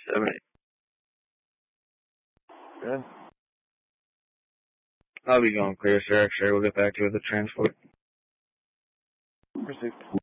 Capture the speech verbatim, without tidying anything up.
Seven eight. Good. I'll be going clear, sir. X-ray. We'll get back to you with the transport. Received.